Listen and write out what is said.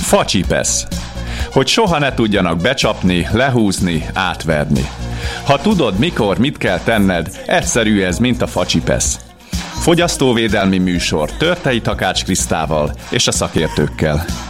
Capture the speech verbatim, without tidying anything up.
Facsipesz. Hogy soha ne tudjanak becsapni, lehúzni, átverni. Ha tudod, mikor, mit kell tenned, egyszerű ez, mint a facsipesz. Fogyasztóvédelmi műsor Törtei Takács Krisztával és a szakértőkkel.